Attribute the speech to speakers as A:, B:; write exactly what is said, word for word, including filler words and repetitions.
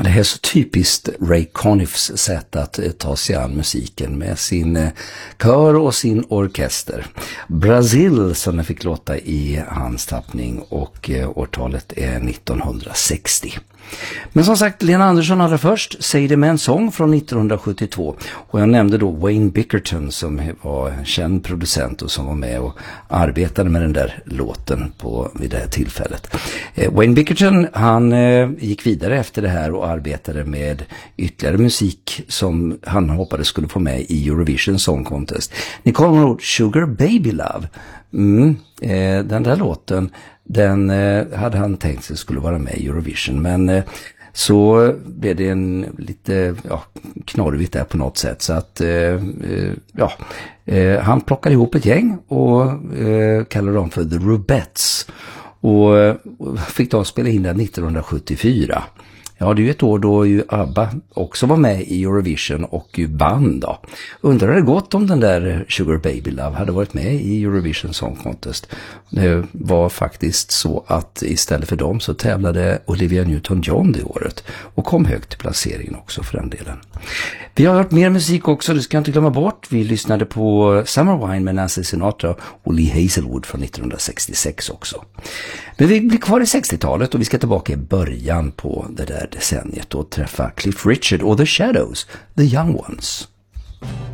A: det här är så typiskt Ray Conniffs sätt att ta sig an musiken med sin kör och sin orkester. Brazil som den fick låta i hans tappning, och årtalet är nittonhundrasextio. Men som sagt, Lena Andersson allra först, Say det med en sång från nittonhundrasjuttiotvå, och jag nämnde då Wayne Bickerton som var en känd producent och som var med och arbetade med den där låten på, vid det här tillfället. Eh, Wayne Bickerton, han eh, gick vidare efter det här och arbetade med ytterligare musik som han hoppades skulle få med i Eurovision Song Contest. Ni kommer ihåg Sugar Baby Love? Mm, eh, den där låten, den eh, hade han tänkt sig skulle vara med i Eurovision, men eh, så blev det en lite ja, knorvigt där på något sätt, så att eh, eh, ja, eh, han plockade ihop ett gäng och eh, kallade dem för The Rubettes, och eh, fick då spela in den nittonhundrasjuttiofyra. Ja, det är ju ett år då ju ABBA också var med i Eurovision och ju band då. Undrar det gått om den där Sugar Baby Love hade varit med i Eurovision Song Contest. Det var faktiskt så att istället för dem så tävlade Olivia Newton-John det året och kom högt i placeringen också för den delen. Vi har hört mer musik också, det ska jag inte glömma bort. Vi lyssnade på Summer Wine med Nancy Sinatra och Lee Hazelwood från nittonhundrasextiosex också. Men vi blir kvar i sextiotalet och vi ska tillbaka i början på det där decenniet och träffa Cliff Richard och The Shadows, The Young Ones.